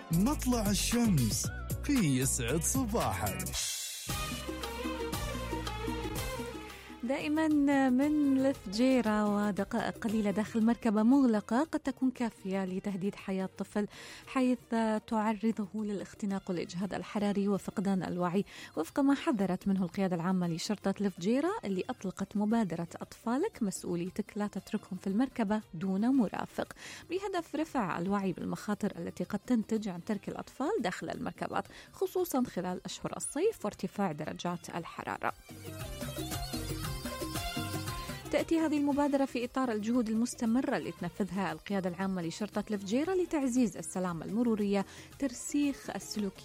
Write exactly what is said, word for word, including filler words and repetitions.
مطلع الشمس في يسعد صباحك. دائما من الفجيرة ودقائق قليلة داخل مركبة مغلقة قد تكون كافية لتهديد حياة طفل، حيث تعرضه للاختناق والإجهاد الحراري وفقدان الوعي، وفق ما حذرت منه القيادة العامة لشرطة الفجيرة اللي أطلقت مبادرة أطفالك مسؤوليتك لا تتركهم في المركبة دون مرافق، بهدف رفع الوعي بالمخاطر التي قد تنتج عن ترك الأطفال داخل المركبات، خصوصا خلال أشهر الصيف وارتفاع درجات الحرارة. تأتي هذه المبادرة في إطار الجهود المستمرة اللي تنفذها القيادة العامة لشرطة الفجيرة لتعزيز السلامة المرورية، ترسيخ السلوكيات